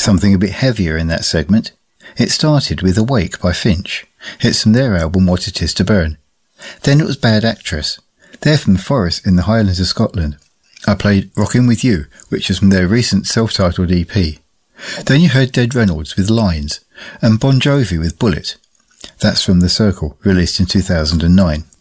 something a bit heavier in that segment. It started with Awake by Finch. It's from their album What It Is to Burn. Then it was Bad Actress. They're from Forres in the Highlands of Scotland. I played Rockin' With You, which is from their recent self-titled EP. Then you heard Dead Reynolds with Lines, and Bon Jovi with Bullet. That's from The Circle, released in 2009.